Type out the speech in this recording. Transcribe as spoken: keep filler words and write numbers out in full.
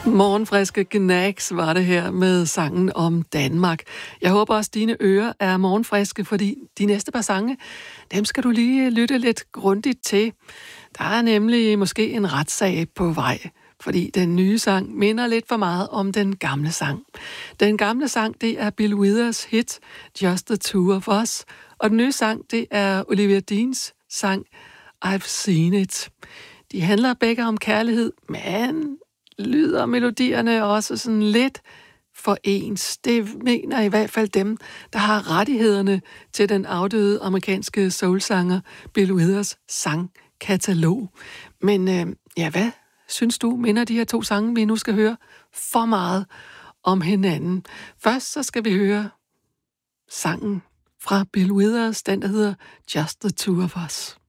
Morgenfriske Gnags var det her med sangen om Danmark. Jeg håber også, dine ører er morgenfriske, fordi de næste par sange, dem skal du lige lytte lidt grundigt til. Der er nemlig måske en retssag på vej, fordi den nye sang minder lidt for meget om den gamle sang. Den gamle sang, det er Bill Withers hit Just the Two of Us, og den nye sang, det er Olivia Deans sang I've Seen It. De handler begge om kærlighed, men lyder melodierne også sådan lidt for ens. Det mener i hvert fald dem, der har rettighederne til den afdøde amerikanske soulsanger Bill Withers sangkatalog. Men øh, ja, hvad synes du, minder de her to sange, vi nu skal høre, for meget om hinanden? Først så skal vi høre sangen fra Bill Withers, den der hedder Just the Two of Us.